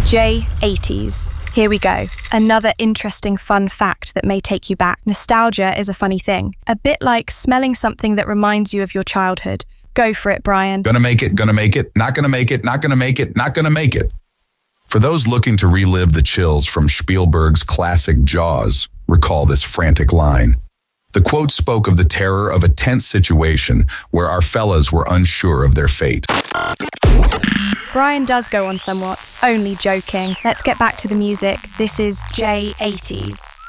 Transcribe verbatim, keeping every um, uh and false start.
J eighties. Here we go. Another interesting fun fact that may take you back. Nostalgia is a funny thing. A bit like smelling something that reminds you of your childhood. Go for it, Brian. Gonna make it, gonna make it, not gonna make it, not gonna make it, not gonna make it. For those looking to relive the chills from Spielberg's classic Jaws, recall this frantic line. The quote spoke of the terror of a tense situation where our fellas were unsure of their fate. Brian does go on somewhat. Only joking. Let's get back to the music. This is J eighties.